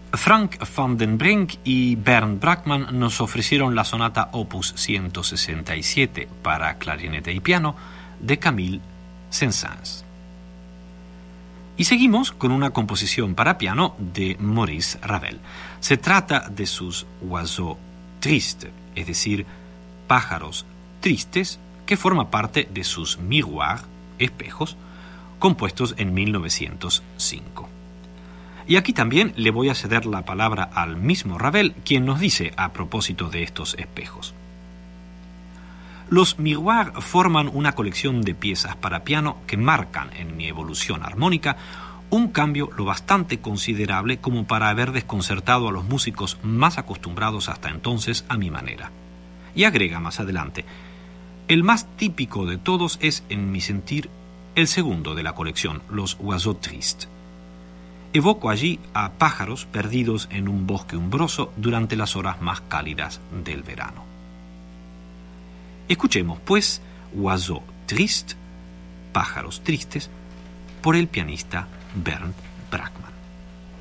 Frank van den Brink y Bernd Brackmann nos ofrecieron la sonata Opus 167 para clarinete y piano de Camille Saint-Saëns. Y seguimos con una composición para piano de Maurice Ravel. Se trata de sus Oiseaux tristes, es decir, pájaros tristes, que forma parte de sus Miroirs, espejos, compuestos en 1905. Y aquí también le voy a ceder la palabra al mismo Ravel, quien nos dice a propósito de estos espejos. Los miroirs forman una colección de piezas para piano que marcan en mi evolución armónica un cambio lo bastante considerable como para haber desconcertado a los músicos más acostumbrados hasta entonces a mi manera. Y agrega más adelante, el más típico de todos es, en mi sentir, el segundo de la colección, los Oiseaux tristes. Evoco allí a pájaros perdidos en un bosque umbroso durante las horas más cálidas del verano. Escuchemos, pues, Oiseaux tristes, pájaros tristes, por el pianista Bernd Brackmann.